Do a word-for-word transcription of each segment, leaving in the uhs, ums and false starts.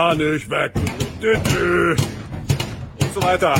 nicht weg. Und so weiter.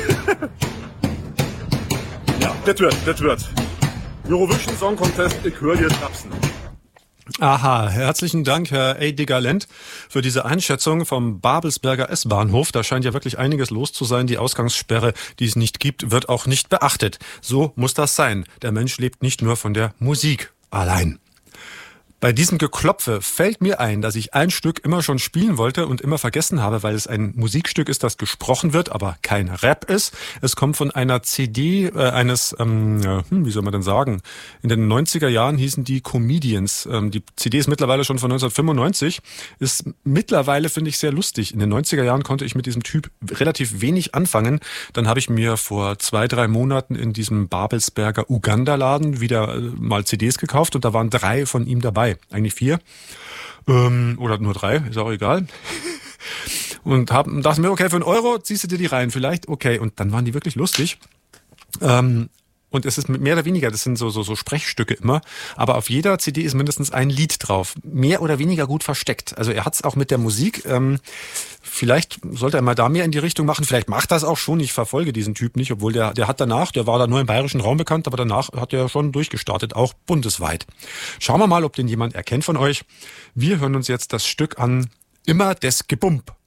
Ja, das wird, das wird. Eurovision Song Contest, ich höre dir trapsen. Aha, herzlichen Dank, Herr A. Galent, für diese Einschätzung vom Babelsberger S-Bahnhof. Da scheint ja wirklich einiges los zu sein. Die Ausgangssperre, die es nicht gibt, wird auch nicht beachtet. So muss das sein. Der Mensch lebt nicht nur von der Musik allein. Bei diesem Geklopfe fällt mir ein, dass ich ein Stück immer schon spielen wollte und immer vergessen habe, weil es ein Musikstück ist, das gesprochen wird, aber kein Rap ist. Es kommt von einer C D äh, eines, ähm, hm, wie soll man denn sagen, in den neunziger Jahren hießen die Comedians. Ähm, die C D ist mittlerweile schon von neunzehnhundertfünfundneunzig, ist mittlerweile, finde ich, sehr lustig. In den neunziger Jahren konnte ich mit diesem Typ relativ wenig anfangen. Dann habe ich mir vor zwei, drei Monaten in diesem Babelsberger Uganda-Laden wieder äh, mal C Ds gekauft und da waren drei von ihm dabei. Eigentlich vier. Ähm, oder nur drei, ist auch egal. Und hab, dachte mir, okay, für einen Euro ziehst du dir die rein, vielleicht, okay. Und dann waren die wirklich lustig. Ähm, und es ist mehr oder weniger, das sind so, so, so Sprechstücke immer, aber auf jeder C D ist mindestens ein Lied drauf. Mehr oder weniger gut versteckt. Also er hat es auch mit der Musik, ähm, vielleicht sollte er mal da mehr in die Richtung machen, vielleicht macht das auch schon, ich verfolge diesen Typ nicht, obwohl der, der hat danach, der war da nur im bayerischen Raum bekannt, aber danach hat er schon durchgestartet, auch bundesweit. Schauen wir mal, ob den jemand erkennt von euch. Wir hören uns jetzt das Stück an, Immer des Gebump.